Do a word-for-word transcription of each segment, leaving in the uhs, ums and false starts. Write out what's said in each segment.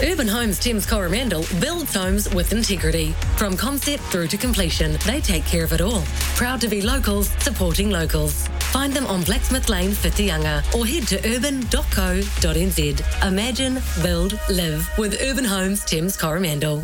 Urban Homes Thames Coromandel builds homes with integrity. From concept through to completion, they take care of it all. Proud to be locals, supporting locals. Find them on Blacksmith Lane, Whitianga, or head to urban dot co dot n z. Imagine, build, live with Urban Homes Thames Coromandel.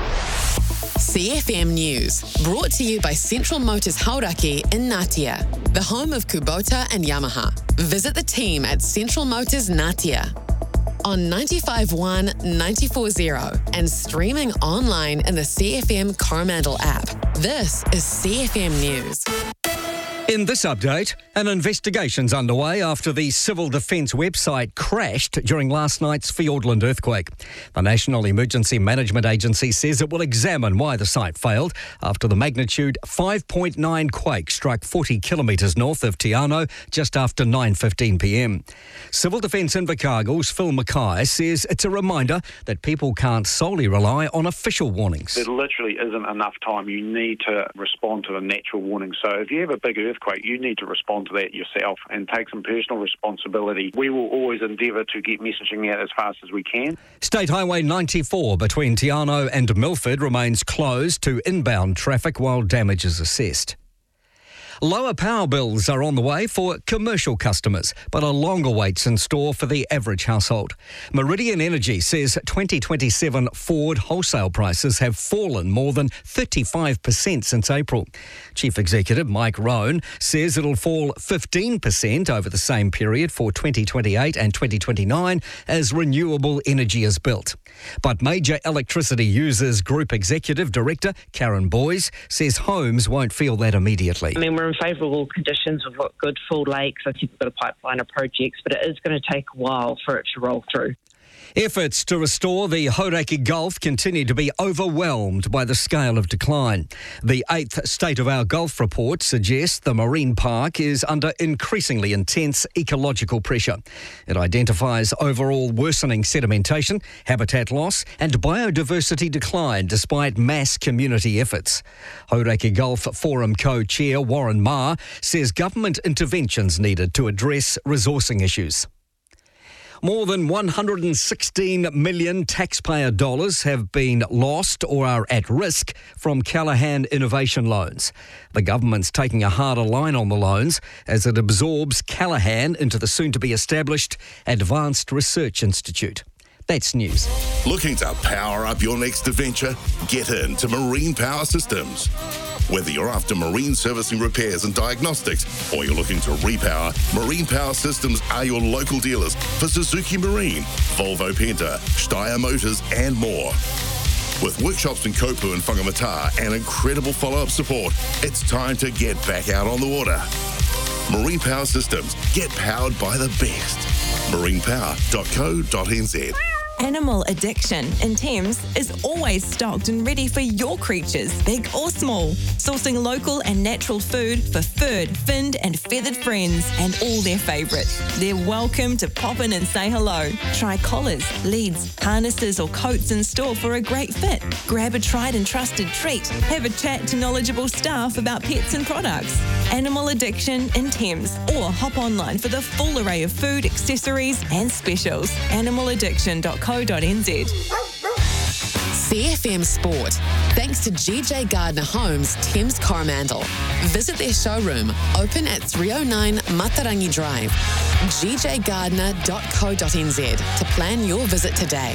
C F M News, brought to you by Central Motors Hauraki in Ngatea, the home of Kubota and Yamaha. Visit the team at Central Motors Ngatea. On ninety-five point one, ninety-four point zero and streaming online in the C F M Coromandel app. This is C F M News. In this update, an investigation's underway after the Civil Defence website crashed during last night's Fiordland earthquake. The National Emergency Management Agency says it will examine why the site failed after the magnitude five point nine quake struck forty kilometres north of Te Anau just after nine fifteen p m. Civil Defence Invercargill's Phil Mackay says it's a reminder that people can't solely rely on official warnings. There literally isn't enough time. You need to respond to the natural warning. So if you have a big earthquake, you need to respond to that yourself and take some personal responsibility. We will always endeavour to get messaging out as fast as we can. State Highway ninety-four between Te Anau and Milford remains closed to inbound traffic while damage is assessed. Lower power bills are on the way for commercial customers, but a longer wait's in store for the average household. Meridian Energy says twenty twenty-seven Ford wholesale prices have fallen more than thirty-five percent since April. Chief Executive Mike Rohn says it'll fall fifteen percent over the same period for twenty twenty-eight and twenty twenty-nine as renewable energy is built. But Major Electricity Users Group Executive Director Karen Boyes says homes won't feel that immediately. I mean, we're in favourable conditions. We've got good full lakes. I think we've got a pipeline of projects, but it is going to take a while for it to roll through. Efforts to restore the Hauraki Gulf continue to be overwhelmed by the scale of decline. The eighth State of Our Gulf report suggests the marine park is under increasingly intense ecological pressure. It identifies overall worsening sedimentation, habitat loss and biodiversity decline despite mass community efforts. Hauraki Gulf Forum co-chair Warren Marr says government interventions needed to address resourcing issues. More than one hundred sixteen million taxpayer dollars have been lost or are at risk from Callaghan Innovation Loans. The government's taking a harder line on the loans as it absorbs Callaghan into the soon-to-be-established Advanced Research Institute. That's news. Looking to power up your next adventure? Get into Marine Power Systems. Whether you're after marine servicing repairs and diagnostics or you're looking to repower, Marine Power Systems are your local dealers for Suzuki Marine, Volvo Penta, Steyr Motors and more. With workshops in Kopu and Whangamata and incredible follow-up support, it's time to get back out on the water. Marine Power Systems. Get powered by the best. marine power dot co dot n z. Animal Addiction in Thames is always stocked and ready for your creatures, big or small. Sourcing local and natural food for furred, finned and feathered friends and all their favourites. They're welcome to pop in and say hello. Try collars, leads, harnesses or coats in store for a great fit. Grab a tried and trusted treat. Have a chat to knowledgeable staff about pets and products. Animal Addiction in Thames, or hop online for the full array of food, accessories and specials. animal addiction dot co dot n z. C F M Sport. Thanks to G J Gardner Homes, Thames Coromandel. Visit their showroom, open at three oh nine Matarangi Drive. g j gardner dot co dot n z to plan your visit today.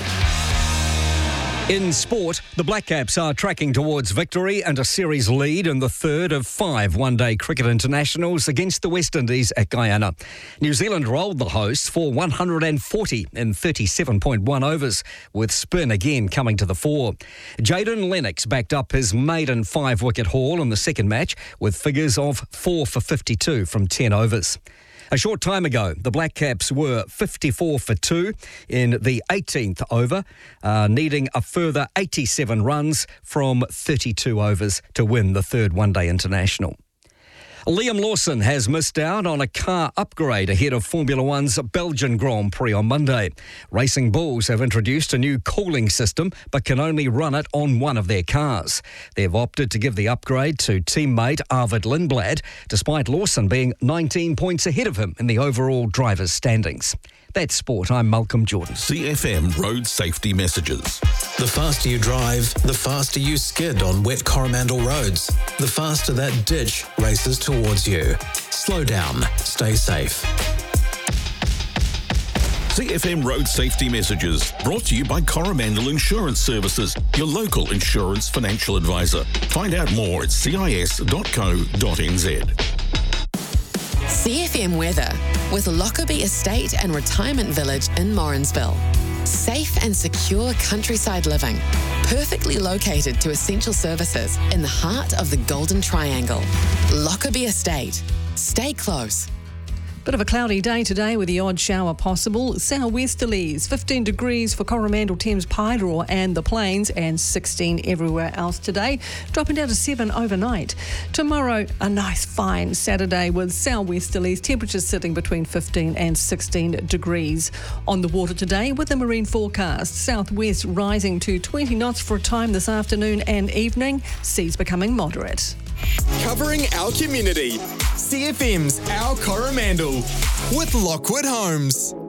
In sport, the Black Caps are tracking towards victory and a series lead in the third of five one-day cricket internationals against the West Indies at Guyana. New Zealand rolled the hosts for one hundred forty in thirty-seven point one overs, with spin again coming to the fore. Jayden Lennox backed up his maiden five-wicket haul in the second match with figures of four for fifty-two from ten overs. A short time ago, the Black Caps were fifty-four for two in the eighteenth over, uh, needing a further eighty-seven runs from thirty-two overs to win the third one-day international. Liam Lawson has missed out on a car upgrade ahead of Formula One's Belgian Grand Prix on Monday. Racing Bulls have introduced a new cooling system but can only run it on one of their cars. They've opted to give the upgrade to teammate Arvid Lindblad, despite Lawson being nineteen points ahead of him in the overall drivers' standings. That's sport. I'm Malcolm Jordan. C F M road safety messages. The faster you drive, the faster you skid on wet Coromandel roads. The faster that ditch races towards you. Slow down. Stay safe. C F M road safety messages brought to you by Coromandel Insurance Services, your local insurance financial advisor. Find out more at c i s dot co dot n z. C F M weather with Lockerbie Estate and Retirement Village in Morrinsville. Safe and secure countryside living, perfectly located to essential services in the heart of the Golden Triangle. Lockerbie Estate. Stay close. Bit of a cloudy day today with the odd shower possible. Southwesterlies, fifteen degrees for Coromandel, Thames, Paeroa and the Plains, and sixteen everywhere else today, dropping down to seven overnight. Tomorrow, a nice fine Saturday with southwesterlies, temperatures sitting between fifteen and sixteen degrees. On the water today with the marine forecast, southwest rising to twenty knots for a time this afternoon and evening, seas becoming moderate. Covering our community. C F M's Our Coromandel with Lockwood Homes.